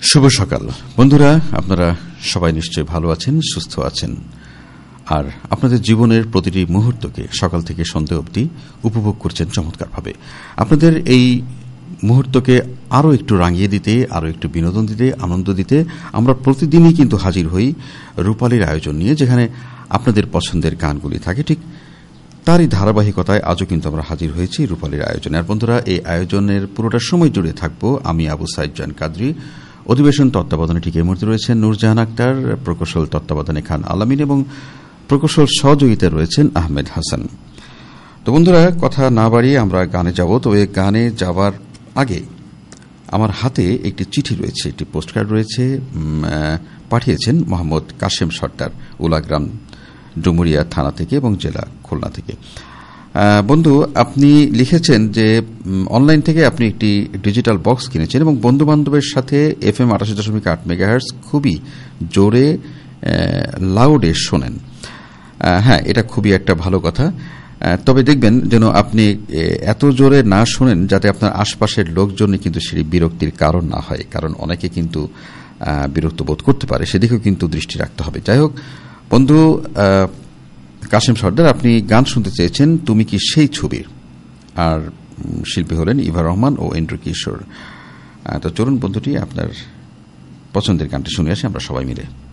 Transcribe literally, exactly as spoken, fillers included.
শুভ সকাল বন্ধুরা, আপনারা সবাই নিশ্চয়ই ভালো আছেন, সুস্থ আছেন, আর আপনাদের জীবনের প্রতিটি মুহূর্তকে সকাল থেকে সন্ধ্যা অবধি উপভোগ করছেন চমৎকারভাবে। আপনাদের এই মুহূর্তকে আরও একটু রাঙিয়ে দিতে, আরও একটু বিনোদন দিতে, আনন্দ দিতে আমরা প্রতিদিনই কিন্তু হাজির হই রূপালীর আয়োজন নিয়ে, যেখানে আপনাদের পছন্দের গানগুলি থাকে। ঠিক তারই ধারাবাহিকতায় আজও কিন্তু আমরা হাজির হয়েছি রূপালীর আয়োজনে। আর বন্ধুরা, এই আয়োজনের পুরোটা সময় জুড়ে থাকব আমি আবু সাইদ জয়ন কাদরি। অধিবেশন তত্ত্বাবধানে ঠিক এই মুহূর্তে রয়েছেন নূরজাহান আক্তার, প্রকৌশল তত্ত্বাবধানে খান আলামিন এবং প্রকৌশল সহযোগিতায় রয়েছেন আহমেদ হাসান। তো বন্ধুরা, কথা না বাড়িয়ে আমরা গানে যাব। তবে গানে যাওয়ার আগে আমার হাতে একটি চিঠি রয়েছে, একটি পোস্টকার্ড রয়েছে, পাঠিয়েছেন মোহাম্মদ কাশেম সর্দার, উলাগ্রাম ডুমুরিয়া থানা থেকে এবং জেলা খুলনা থেকে। বন্ধু, আপনি লিখেছেন যে অনলাইন থেকে আপনি একটি ডিজিটাল বক্স কিনেছেন এবং বন্ধু বান্ধবের সাথে এফ এম আটাশি দশমিক আট মেগাহার্টজ খুবই জোরে লাউডে শোনেন। হ্যাঁ, এটা খুবই একটা ভালো কথা। তবে দেখবেন যেন আপনি এত জোরে না শোনেন যাতে আপনার আশপাশের লোকজন কিন্তু সেই বিরক্তির কারণ না হয়, কারণ অনেকে কিন্তু বিরক্ত বোধ করতে পারে, সেদিকেও কিন্তু দৃষ্টি রাখতে হবে। যাই হোক বন্ধু কাশেম সর্দার, আপনি গান শুনতে চেয়েছেন তুমি কি সেই ছবির, আর শিল্পী হলেন ইভা রহমান ও এন্ড্রু কিশোর। তো চলুন বন্ধুটি আপনার পছন্দের গানটি শুনে আসি আমরা সবাই মিলে।